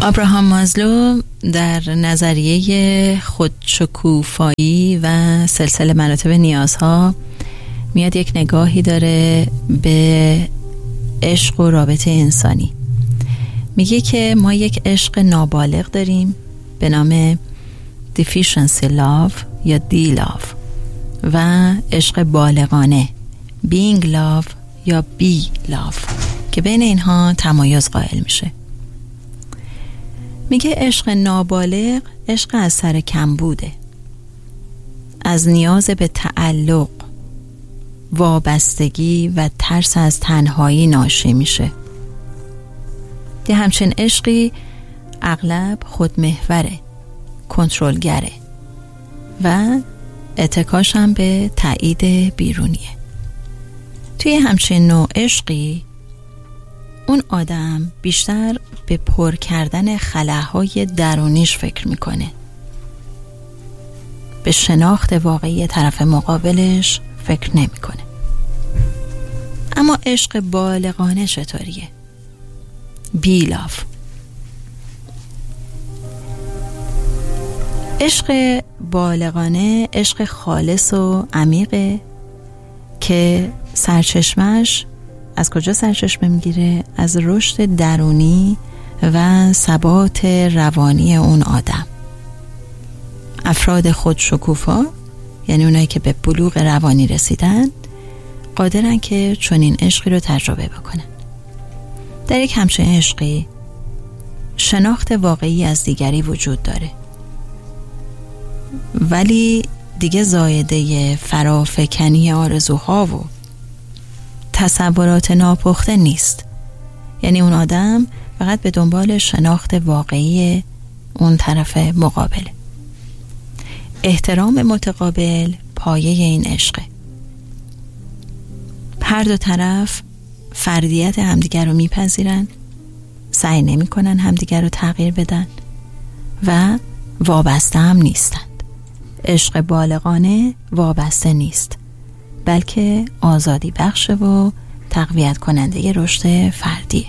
آبراهام مازلو در نظریه خودشکوفایی و سلسله مراتب نیازها میاد یک نگاهی داره به عشق و رابطه انسانی. میگه که ما یک عشق نابالغ داریم به نام deficiency love یا D love و عشق بالغانه being love یا B love که بین اینها تمایز قائل میشه. میگه عشق نابالغ عشق از سر کمبوده، از نیاز به تعلق، وابستگی و ترس از تنهایی ناشی میشه. یه همچین عشقی اغلب خودمحوره، کنترلگره و اتکاش هم به تایید بیرونیه. توی همچین نوع عشقی اون آدم بیشتر به پر کردن خلاهای درونیش فکر میکنه، به شناخت واقعی طرف مقابلش فکر نمیکنه. اما عشق بالغانه چطوریه؟ بیلاف. عشق بالغانه عشق خالص و عمیقه که سرچشمش از کجا سرچشمه میگیره؟ از رشد درونی و ثبات روانی اون آدم. افراد خودشکوفا یعنی اونایی که به بلوغ روانی رسیدن قادرن که چنین عشقی رو تجربه بکنن. در یک همچین عشقی شناخت واقعی از دیگری وجود داره، ولی دیگه زایده فرافکنی آرزوها و تصورات ناپخته نیست. یعنی اون آدم فقط به دنبال شناخت واقعی اون طرف مقابله. احترام متقابل پایه این عشقه. هر دو طرف فردیت همدیگر رو میپذیرن، سعی نمی کنن همدیگر رو تغییر بدن و وابسته هم نیستند. عشق بالغانه وابسته نیست، بلکه آزادی بخشه و تقویت کننده رشد فردیه.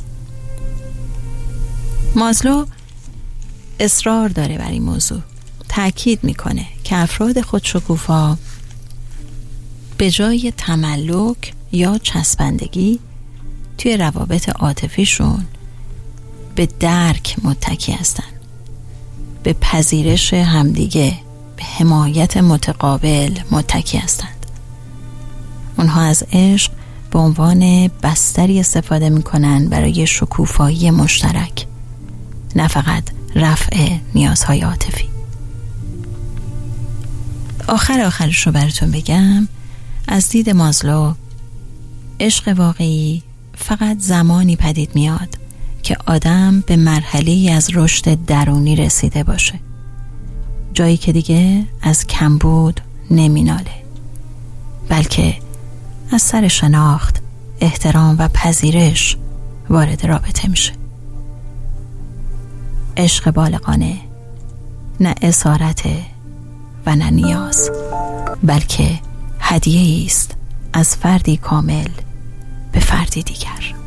مازلو اصرار داره بر این موضوع، تأکید میکنه که افراد خودشکوفا به جای تملک یا چسبندگی توی روابط عاطفیشون به درک متکی هستن، به پذیرش همدیگه، به حمایت متقابل متکی هستند. اونها از عشق به عنوان بستری استفاده میکنن برای شکوفایی مشترک، نه فقط رفع نیازهای عاطفی. آخرش رو براتون بگم، از دید مازلو عشق واقعی فقط زمانی پدید میاد که آدم به مرحله‌ای از رشد درونی رسیده باشه، جایی که دیگه از کمبود نمیناله، بلکه از سر شناخت، احترام و پذیرش وارد رابطه میشه. عشق بالغانه نه اسارته و نه نیاز، بلکه هدیه‌ای است از فردی کامل به فردی دیگر.